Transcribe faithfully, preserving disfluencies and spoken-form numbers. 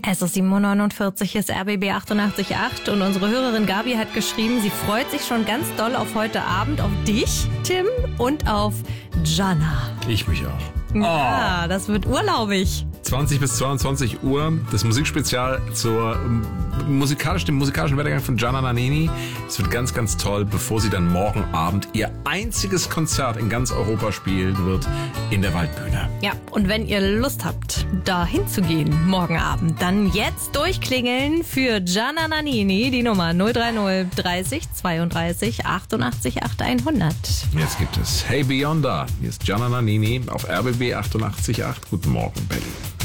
Es ist sieben Uhr neunundvierzig, ist R B B achtundachtzig Komma acht und unsere Hörerin Gabi hat geschrieben, sie freut sich schon ganz doll auf heute Abend, auf dich, Tim, und auf Jana. Ich mich auch. Ja, oh. Das wird urlaubig. zwanzig bis zweiundzwanzig Uhr, das Musikspezial zur musikalisch, dem musikalischen Werdegang von Gianna Nannini. Es wird ganz, ganz toll, bevor sie dann morgen Abend ihr einziges Konzert in ganz Europa spielen wird in der Waldbühne. Ja, und wenn ihr Lust habt, da hinzugehen morgen Abend, dann jetzt durchklingeln für Gianna Nannini, die Nummer null drei null dreißig zweiunddreißig achtundachtzig acht hundert. Jetzt gibt es Hey Beyonder. Hier ist Gianna Nannini auf R B B achtundachtzig Komma acht. Guten Morgen, Berlin.